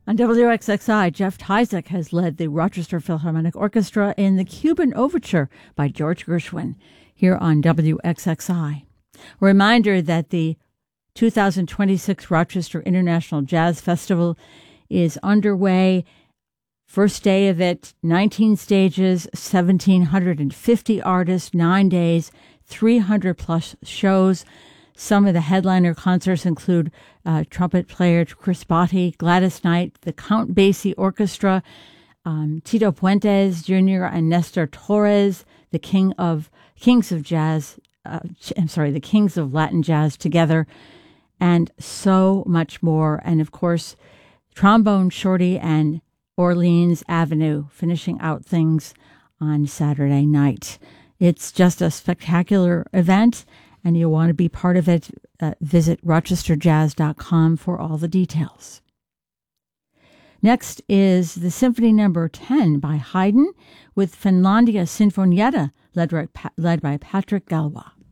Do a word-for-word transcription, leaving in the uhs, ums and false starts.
On W X X I, Jeff Tyzek has led the Rochester Philharmonic Orchestra in the Cuban Overture by George Gershwin here on W X X I. A reminder that the two thousand twenty-six Rochester International Jazz Festival is underway. First day of it, nineteen stages, one thousand seven hundred fifty artists, nine days, three hundred plus shows. Some of the headliner concerts include uh, trumpet player Chris Botti, Gladys Knight, the Count Basie Orchestra, um, Tito Puentes Junior and Nestor Torres, the King of Kings of Jazz. Uh, I'm sorry, the Kings of Latin Jazz together, and so much more. And of course, Trombone Shorty and Orleans Avenue finishing out things on Saturday night. It's just a spectacular event, and you want to be part of it. Uh, visit rochester jazz dot com for all the details. Next is the Symphony Number ten by Haydn with Finlandia Sinfonietta, led by, led by Patrick Galois.